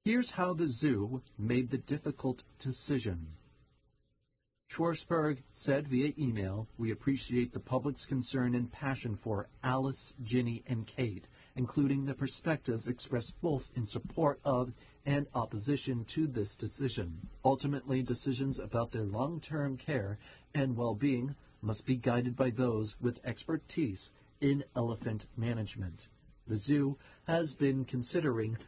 Here's how the zoo made the difficult decision. Schwarzberg said via email, "We appreciate the public's concern and passion for Alice, Ginny, and Kate, including the perspectives expressed both in support of and opposition to this decision. Ultimately, decisions about their long-term care and well-being must be guided by those with expertise in elephant management." The zoo has been considering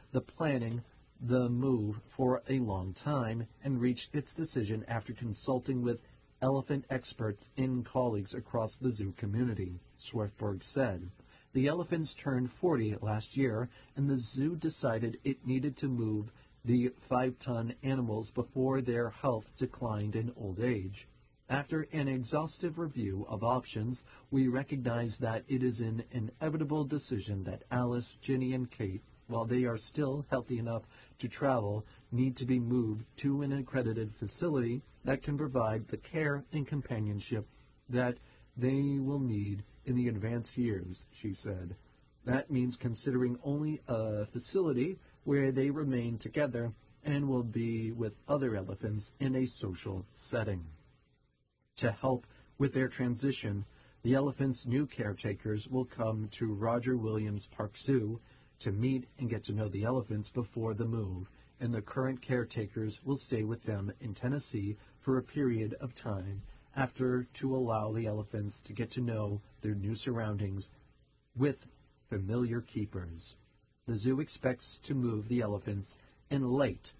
the move for a long time and reached its decision after consulting with elephant experts and colleagues across the zoo community, Schwarzberg said. The elephants turned 40 last year, and the zoo decided it needed to move the 5-ton animals before their health declined in old age. After an exhaustive review of options, we recognize that it is an inevitable decision that Alice, Ginny, and Kate, while they are still healthy enough to travel, need to be moved to an accredited facility that can provide the care and companionship that they will need in the advanced years, she said. That means considering only a facility where they remain together and will be with other elephants in a social setting. To help with their transition, the elephants' new caretakers will come to Roger Williams Park Zoo to meet and get to know the elephants before the move, and the current caretakers will stay with them in Tennessee for a period of time after to allow the elephants to get to know their new surroundings with familiar keepers. The zoo expects to move the elephants in late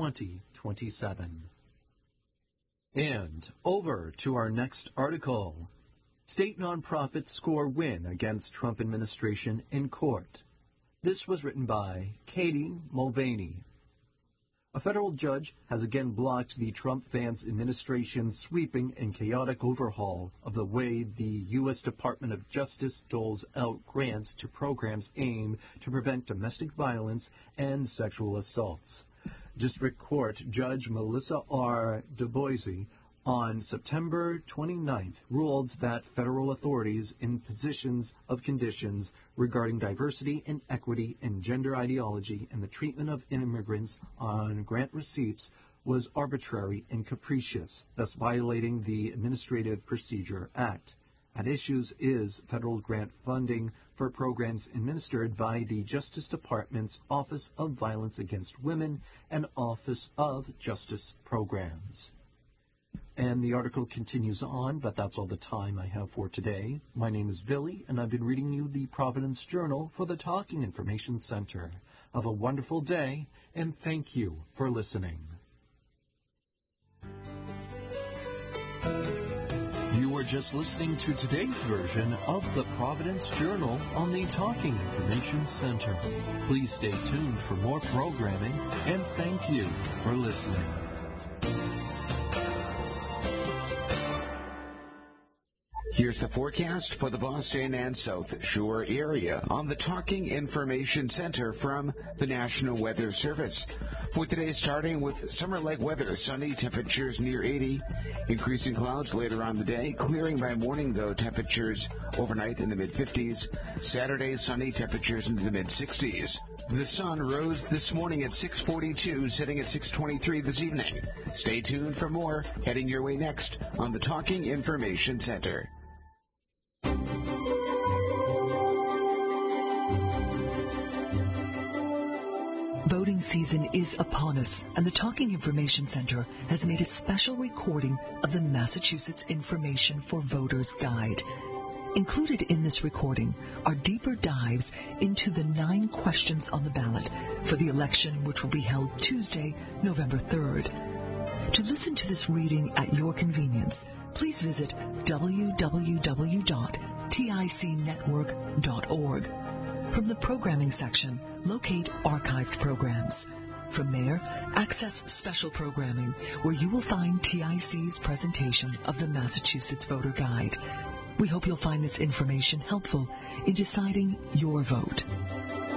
2027. And over to our next article. State nonprofits score win against Trump administration in court. This was written by Katie Mulvaney. A federal judge has again blocked the Trump-Vance administration's sweeping and chaotic overhaul of the way the U.S. Department of Justice doles out grants to programs aimed to prevent domestic violence and sexual assaults. District Court Judge Melissa R. DuBois on September 29th ruled that federal authorities in positions of conditions regarding diversity and equity and gender ideology and the treatment of immigrants on grant receipts was arbitrary and capricious, thus violating the Administrative Procedure Act. At issues is federal grant funding for programs administered by the Justice Department's Office of Violence Against Women and Office of Justice Programs. And the article continues on, but that's all the time I have for today. My name is Billy, and I've been reading you the Providence Journal for the Talking Information Center. Have a wonderful day, and thank you for listening. You were just listening to today's version of the Providence Journal on the Talking Information Center. Please stay tuned for more programming, and thank you for listening. Here's the forecast for the Boston and South Shore area on the Talking Information Center from the National Weather Service. For today, starting with summer-like weather, sunny, temperatures near 80, increasing clouds later on the day, clearing by morning, though, temperatures overnight in the mid-50s. Saturday, sunny, temperatures into the mid-60s. The sun rose this morning at 6:42, setting at 6:23 this evening. Stay tuned for more, heading your way next on the Talking Information Center. Voting season is upon us, and the Talking Information Center has made a special recording of the Massachusetts Information for Voters Guide. Included in this recording are deeper dives into the 9 questions on the ballot for the election, which will be held Tuesday, November 3rd. To listen to this reading at your convenience, please visit www.ticnetwork.org. From the programming section, locate archived programs. From there, access special programming, where you will find TIC's presentation of the Massachusetts Voter Guide. We hope you'll find this information helpful in deciding your vote.